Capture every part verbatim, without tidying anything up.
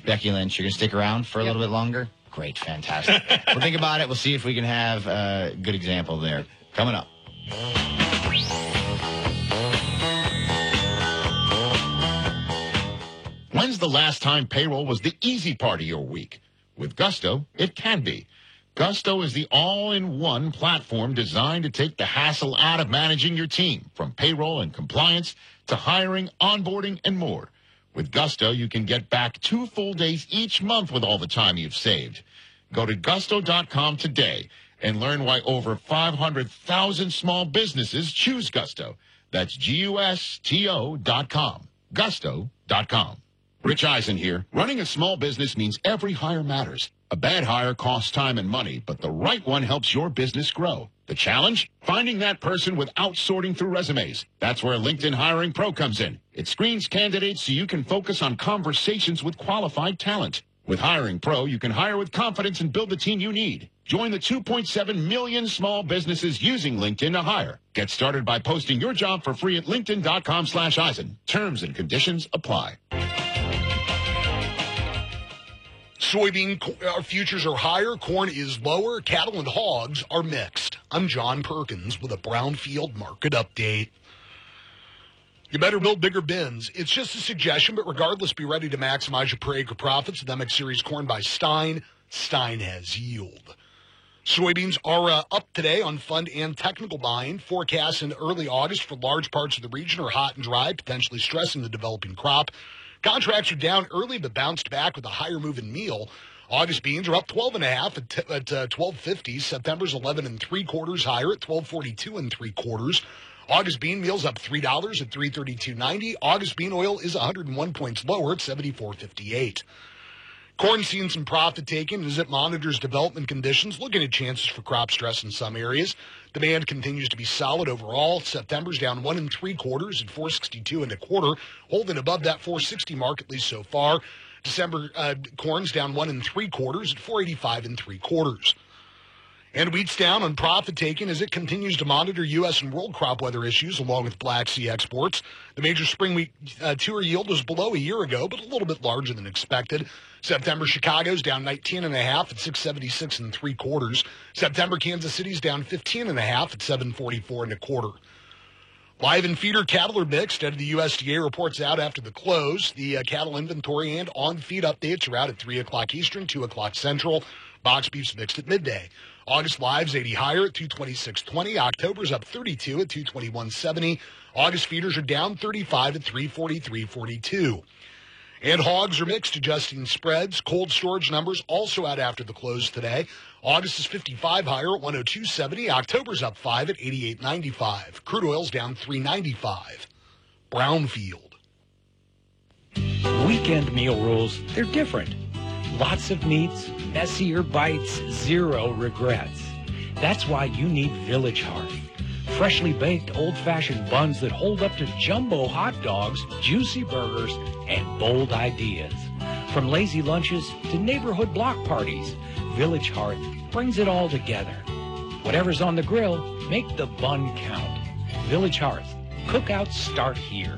Becky Lynch, you're going to stick around for a yep. little bit longer? Great, fantastic. We'll think about it. We'll see if we can have a good example there. Coming up. When's the last time payroll was the easy part of your week? With Gusto, it can be. Gusto is the all-in-one platform designed to take the hassle out of managing your team, from payroll and compliance to hiring, onboarding, and more. With Gusto, you can get back two full days each month with all the time you've saved. Go to gusto dot com today and learn why over five hundred thousand small businesses choose Gusto. That's G U S T O dot com. gusto dot com. Rich Eisen here. Running a small business means every hire matters. A bad hire costs time and money, but the right one helps your business grow. The challenge? Finding that person without sorting through resumes. That's where LinkedIn Hiring Pro comes in. It screens candidates so you can focus on conversations with qualified talent. With Hiring Pro, you can hire with confidence and build the team you need. Join the two point seven million small businesses using LinkedIn to hire. Get started by posting your job for free at linkedin dot com slash Eisen. Terms and conditions apply. Soybean uh, futures are higher, corn is lower, cattle and hogs are mixed. I'm John Perkins with a Brownfield Market Update. You better build bigger bins. It's just a suggestion, but regardless, be ready to maximize your per acre profits with M X Series corn by Stein. Stein has yield. Soybeans are uh, up today on fund and technical buying. Forecasts in early August for large parts of the region are hot and dry, potentially stressing the developing crop. Contracts are down early, but bounced back with a higher move in meal. August beans are up twelve and a half at, t- at uh, twelve fifty. September's eleven and three quarters higher at twelve forty-two and three quarters. August bean meal's up three dollars at three thirty-two ninety. August bean oil is one hundred one points lower at seventy-four fifty-eight. Corn seeing some profit taking as it monitors development conditions, looking at chances for crop stress in some areas. Demand continues to be solid overall. September's down one and three quarters at four sixty-two and a quarter, holding above that four sixty mark at least so far. December uh, corn's down one and three quarters at four eighty-five and three quarters. And wheat's down on profit taking as it continues to monitor U S and world crop weather issues along with Black Sea exports. The major spring wheat uh, tour yield was below a year ago, but a little bit larger than expected. September Chicago's down nineteen and a half at six seventy-six and three quarters. September Kansas City's down fifteen and a half at seven forty-four and a quarter. Live and feeder cattle are mixed. Out of the U S D A reports out after the close. The uh, cattle inventory and on-feed updates are out at three o'clock Eastern, two o'clock Central. Box beef's mixed at midday. August live's eighty higher at two twenty-six twenty. October's up thirty-two at two twenty-one seventy. August feeders are down thirty-five at three forty-three forty-two. And hogs are mixed, adjusting spreads. Cold storage numbers also out after the close today. August is fifty-five higher at one oh two seventy. October's up five at eighty-eight ninety-five. Crude oil's down three ninety-five. Brownfield. Weekend meal rules, they're different. Lots of meats, messier bites, zero regrets. That's why you need Village Hearth. Freshly baked old-fashioned buns that hold up to jumbo hot dogs, juicy burgers, and bold ideas. From lazy lunches to neighborhood block parties, Village Hearth brings it all together. Whatever's on the grill, make the bun count. Village Hearth. Cookouts start here.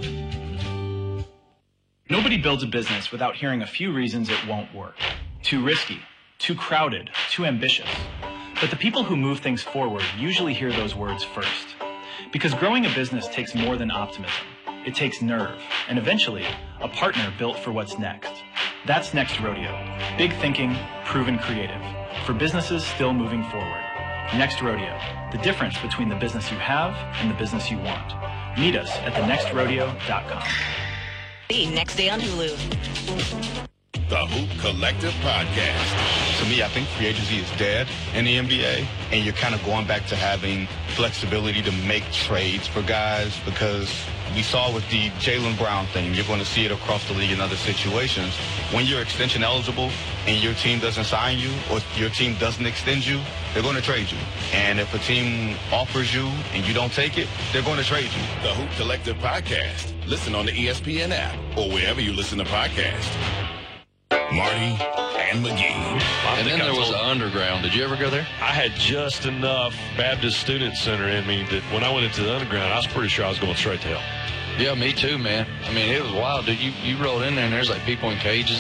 Nobody builds a business without hearing a few reasons it won't work. Too risky, too crowded, too ambitious. But the people who move things forward usually hear those words first. Because growing a business takes more than optimism. It takes nerve, and eventually, a partner built for what's next. That's Next Rodeo. Big thinking, proven creative. For businesses still moving forward. Next Rodeo. The difference between the business you have and the business you want. Meet us at the next rodeo dot com. Next day on Hulu. The Hoop Collective Podcast. To me, I think free agency is dead in the N B A, and you're kind of going back to having flexibility to make trades for guys because we saw with the Jaylen Brown thing, you're going to see it across the league in other situations. When you're extension eligible and your team doesn't sign you or your team doesn't extend you, they're going to trade you. And if a team offers you and you don't take it, they're going to trade you. The Hoop Collective Podcast. Listen on the E S P N app or wherever you listen to podcasts. Marty and McGee. And then there was the underground. Did you ever go there? I had just enough Baptist Student Center in me that when I went into the underground, I was pretty sure I was going straight to hell. Yeah, me too, man. I mean, it was wild, dude. You, you rolled in there, and there's like people in cages